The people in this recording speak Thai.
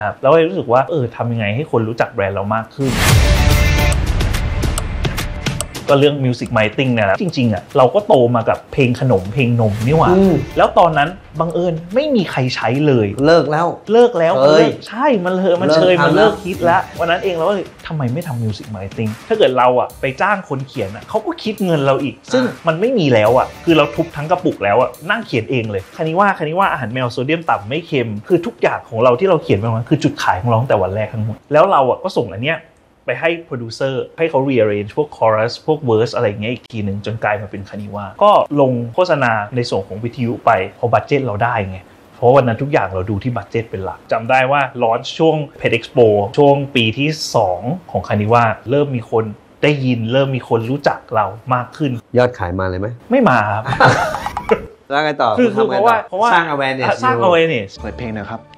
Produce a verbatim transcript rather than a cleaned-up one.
ครับแล้วรู้สึกว่าเออทำยังไงให้คนรู้จักแบรนด์เรามากขึ้นก็เรื่อง Music Marketing เนี่ยนะจริงๆอ่ะเราก็โตมากับเพลงขนมเพลงนมนี่หว่าแล้วตอนนั้นบังเอิญไม่มีใครใช้เลยเลิกแล้วเลิกแล้วเลิกใช่มันเลยมันเชยมันเลิกฮิตแล้ววันนั้นเองเราก็เลยทำไมไม่ทำ Music Marketing ถ้าเกิดเราอ่ะไปจ้างคนเขียนอ่ะเขาก็คิดเงินเราอีกซึ่งมันไม่มีแล้วอ่ะคือเราทุบทั้งกระปุกแล้วอ่ะนั่งเขียนเองเลยคันนี้ว่าคันนี้ว่าอาหารแมวโซเดียมต่ำไม่เค็มคือทุกอย่างของเราที่เราเขียนไปมันคือจุดขายของเราตั้งแต่วันแรกทั้งหมดแล้วเราอ่ะก็ส่งอันเนี้ยไปให้โปรดิวเซอร์ให้เขา rearrange พวก chorus พวก verse อะไรอย่างเงี้ยอีกทีหนึ่งจนกลายมาเป็นคานิว่าก็ลงโฆษณาในส่วนของวิทยุไปพอบัดเจ็ตเราได้ไงเพราะวันนั้นทุกอย่างเราดูที่บัดเจ็ตเป็นหลักจำได้ว่าลอนช์ช่วง Pet Expo ช่วงปีที่สองของคานิว่าเริ่มมีคนได้ยินเริ่มมีคนรู้จักเรามากขึ้นยอดขายมาเลยไหมไม่มาครับแล้วไงต่อคือเพราะว่าเพราะว่าสร้าง awareness สร้าง awareness เปิดเพลงนะครับ